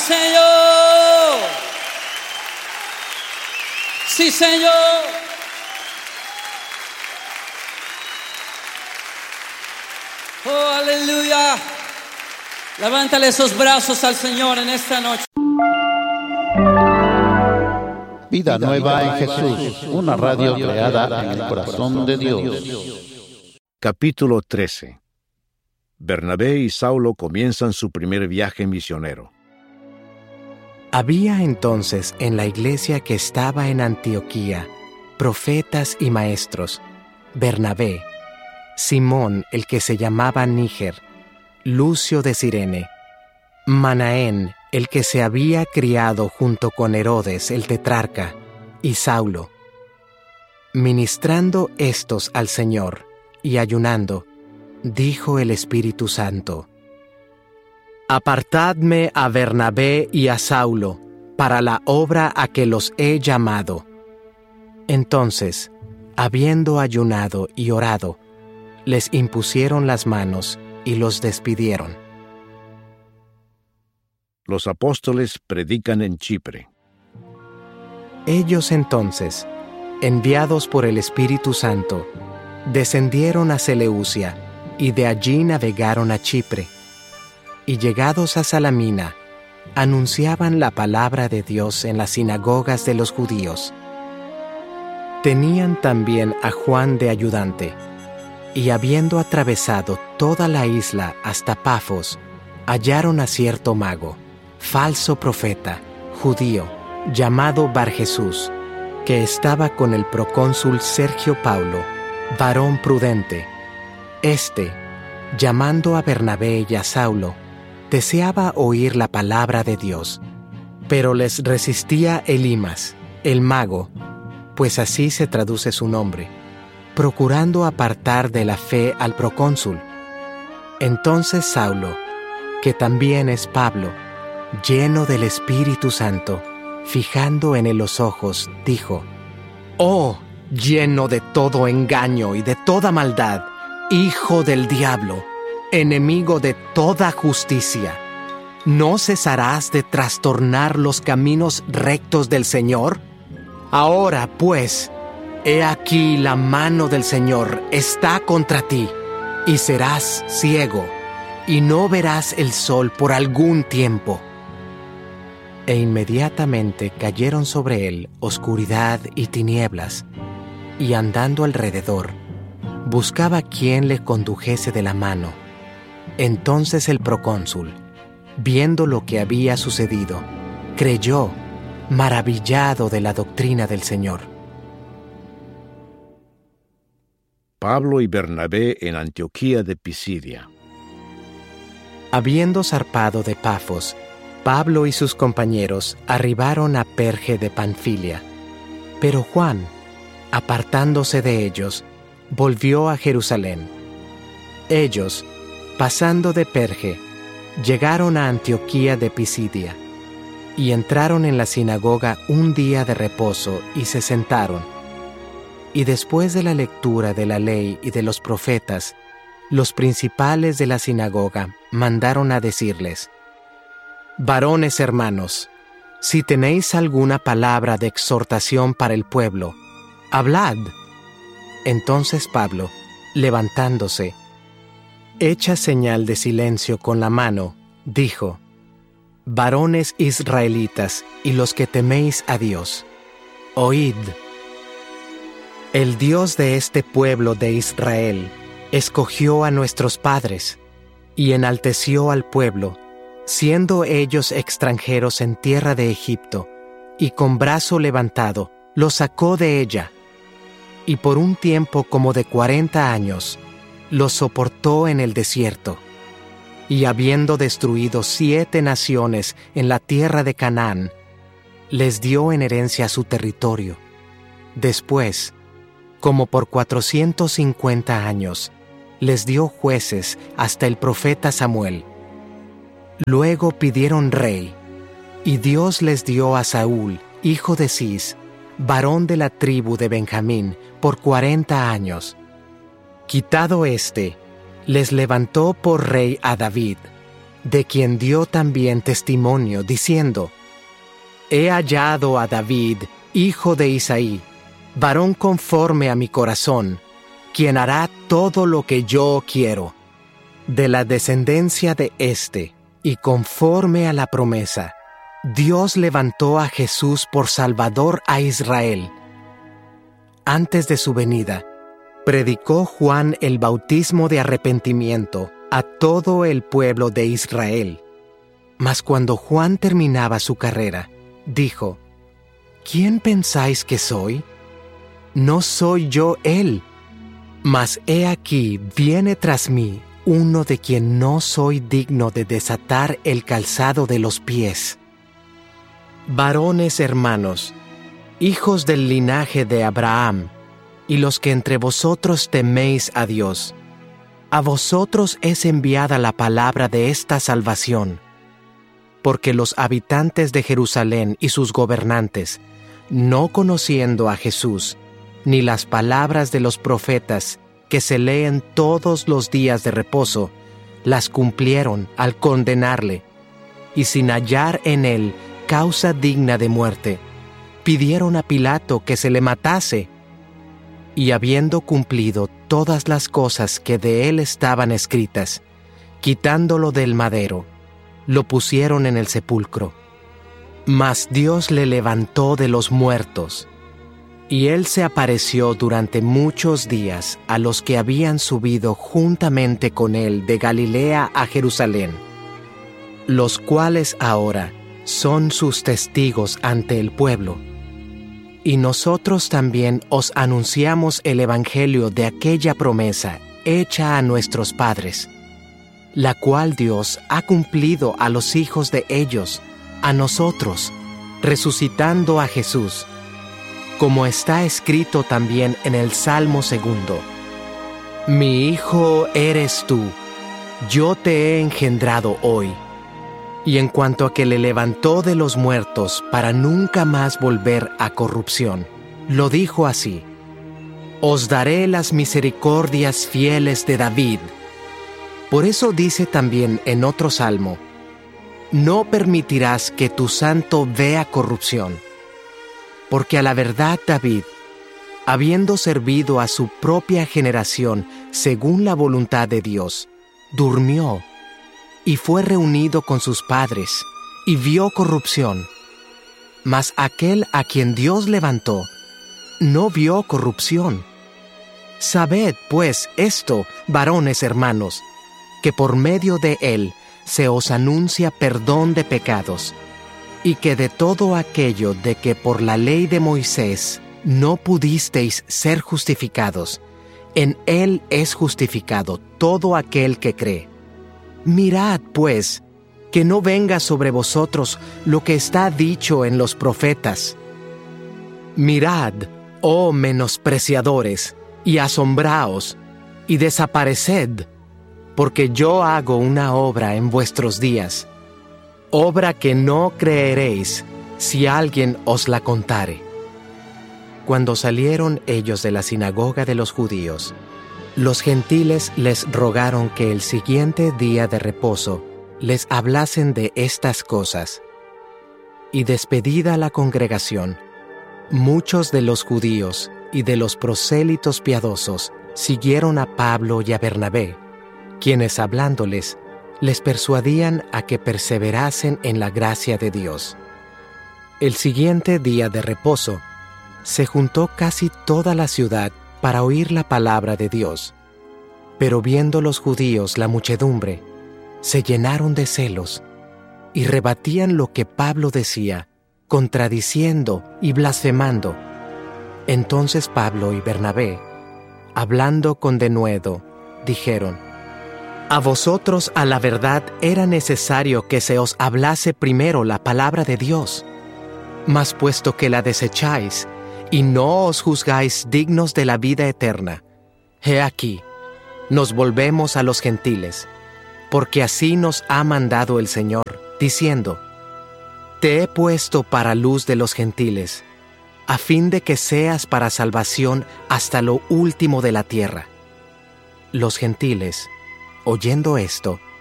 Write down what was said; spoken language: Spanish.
Señor. Sí, Señor. Oh, aleluya. Levántale esos brazos al Señor en esta noche. Vida Nueva en Jesús, una radio creada en el corazón de Dios. Capítulo 13. Bernabé y Saulo comienzan su primer viaje misionero. Había entonces en la iglesia que estaba en Antioquía profetas y maestros: Bernabé, Simón el que se llamaba Níger, Lucio de Cirene, Manaén el que se había criado junto con Herodes el tetrarca, y Saulo. Ministrando estos al Señor y ayunando, dijo el Espíritu Santo: Apartadme a Bernabé y a Saulo para la obra a que los he llamado. Entonces, habiendo ayunado y orado, les impusieron las manos y los despidieron. Los apóstoles predican en Chipre. Ellos entonces, enviados por el Espíritu Santo, descendieron a Seleucia y de allí navegaron a Chipre. Y llegados a Salamina, anunciaban la palabra de Dios en las sinagogas de los judíos. Tenían también a Juan de ayudante, y habiendo atravesado toda la isla hasta Pafos, hallaron a cierto mago, falso profeta, judío, llamado Barjesús, que estaba con el procónsul Sergio Paulo, varón prudente. Este, llamando a Bernabé y a Saulo, deseaba oír la palabra de Dios, pero les resistía Elimas, el mago, pues así se traduce su nombre, procurando apartar de la fe al procónsul. Entonces Saulo, que también es Pablo, lleno del Espíritu Santo, fijando en él los ojos, dijo: «Oh, lleno de todo engaño y de toda maldad, hijo del diablo, enemigo de toda justicia, ¿no cesarás de trastornar los caminos rectos del Señor? Ahora, pues, he aquí la mano del Señor está contra ti, y serás ciego, y no verás el sol por algún tiempo». E inmediatamente cayeron sobre él oscuridad y tinieblas, y andando alrededor, buscaba quien le condujese de la mano. Entonces el procónsul, viendo lo que había sucedido, creyó, maravillado de la doctrina del Señor. Pablo y Bernabé en Antioquía de Pisidia. Habiendo zarpado de Pafos, Pablo y sus compañeros arribaron a Perge de Panfilia, pero Juan, apartándose de ellos, volvió a Jerusalén. Ellos, pasando de Perge, llegaron a Antioquía de Pisidia, y entraron en la sinagoga un día de reposo y se sentaron. Y después de la lectura de la ley y de los profetas, los principales de la sinagoga mandaron a decirles: «Varones hermanos, si tenéis alguna palabra de exhortación para el pueblo, hablad». Entonces Pablo, levantándose, hecha señal de silencio con la mano, dijo: «Varones israelitas y los que teméis a Dios, oíd. El Dios de este pueblo de Israel escogió a nuestros padres y enalteció al pueblo, siendo ellos extranjeros en tierra de Egipto, y con brazo levantado los sacó de ella, y por un tiempo como de 40 años los soportó en el desierto, y habiendo destruido 7 naciones en la tierra de Canaán, les dio en herencia su territorio. Después, como por 450 años, les dio jueces hasta el profeta Samuel. Luego pidieron rey, y Dios les dio a Saúl, hijo de Cis, varón de la tribu de Benjamín, por 40 años. Quitado éste, les levantó por rey a David, de quien dio también testimonio, diciendo: He hallado a David, hijo de Isaí, varón conforme a mi corazón, quien hará todo lo que yo quiero. De la descendencia de éste, y conforme a la promesa, Dios levantó a Jesús por Salvador a Israel. Antes de su venida, predicó Juan el bautismo de arrepentimiento a todo el pueblo de Israel. Mas cuando Juan terminaba su carrera, dijo: ¿Quién pensáis que soy? No soy yo él, mas he aquí viene tras mí uno de quien no soy digno de desatar el calzado de los pies. Varones hermanos, hijos del linaje de Abraham, y los que entre vosotros teméis a Dios, a vosotros es enviada la palabra de esta salvación, porque los habitantes de Jerusalén y sus gobernantes, no conociendo a Jesús, ni las palabras de los profetas que se leen todos los días de reposo, las cumplieron al condenarle, y sin hallar en él causa digna de muerte, pidieron a Pilato que se le matase. Y habiendo cumplido todas las cosas que de él estaban escritas, quitándolo del madero, lo pusieron en el sepulcro. Mas Dios le levantó de los muertos, y él se apareció durante muchos días a los que habían subido juntamente con él de Galilea a Jerusalén, los cuales ahora son sus testigos ante el pueblo. Y nosotros también os anunciamos el evangelio de aquella promesa hecha a nuestros padres, la cual Dios ha cumplido a los hijos de ellos, a nosotros, resucitando a Jesús, como está escrito también en el Salmo 2: Mi hijo eres tú, yo te he engendrado hoy. Y en cuanto a que le levantó de los muertos para nunca más volver a corrupción, lo dijo así: Os daré las misericordias fieles de David. Por eso dice también en otro salmo: No permitirás que tu santo vea corrupción. Porque a la verdad David, habiendo servido a su propia generación según la voluntad de Dios, durmió y fue reunido con sus padres, y vio corrupción. Mas aquel a quien Dios levantó, no vio corrupción. Sabed, pues, esto, varones hermanos, que por medio de él se os anuncia perdón de pecados, y que de todo aquello de que por la ley de Moisés no pudisteis ser justificados, en él es justificado todo aquel que cree. Mirad, pues, que no venga sobre vosotros lo que está dicho en los profetas. Mirad, oh menospreciadores, y asombraos, y desapareced, porque yo hago una obra en vuestros días, obra que no creeréis si alguien os la contare. Cuando salieron ellos de la sinagoga de los judíos, los gentiles les rogaron que el siguiente día de reposo les hablasen de estas cosas. Y despedida la congregación, muchos de los judíos y de los prosélitos piadosos siguieron a Pablo y a Bernabé, quienes hablándoles, les persuadían a que perseverasen en la gracia de Dios. El siguiente día de reposo, se juntó casi toda la ciudad para oír la palabra de Dios. Pero viendo los judíos la muchedumbre, se llenaron de celos, y rebatían lo que Pablo decía, contradiciendo y blasfemando. Entonces Pablo y Bernabé, hablando con denuedo, dijeron: A vosotros a la verdad era necesario que se os hablase primero la palabra de Dios. Mas puesto que la desecháis, y no os juzgáis dignos de la vida eterna, he aquí, nos volvemos a los gentiles, porque así nos ha mandado el Señor, diciendo: Te he puesto para luz de los gentiles, a fin de que seas para salvación hasta lo último de la tierra. Los gentiles, oyendo esto,